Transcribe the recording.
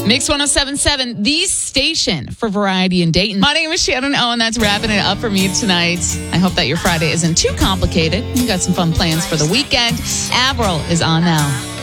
Mix 107.7, the station for variety in Dayton. My name is Shannon Owen. That's wrapping it up for me tonight. I hope that your Friday isn't too complicated. You got some fun plans for the weekend. Avril is on now.